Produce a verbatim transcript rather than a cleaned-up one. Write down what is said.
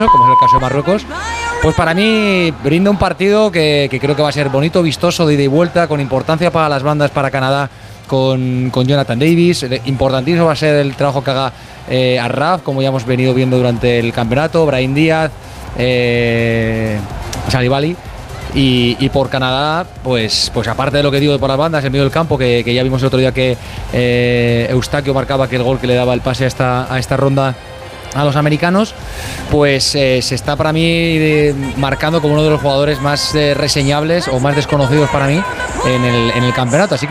como es el caso de Marruecos, pues para mí brinda un partido que, que creo que va a ser bonito, vistoso, de ida y vuelta, con importancia para las bandas, para Canadá, con, con Jonathan Davis. Importantísimo va a ser el trabajo que haga eh, Arraf, como ya hemos venido viendo durante el campeonato, Brahim Díaz, eh, Salibali. Y, y por Canadá, pues, pues aparte de lo que digo por las bandas, en medio del campo, que, que ya vimos el otro día que eh, Eustaquio marcaba que el gol que le daba el pase a esta, a esta ronda a los americanos, pues eh, se está para mí eh, marcando como uno de los jugadores más eh, reseñables o más desconocidos para mí en el, en el campeonato. Así que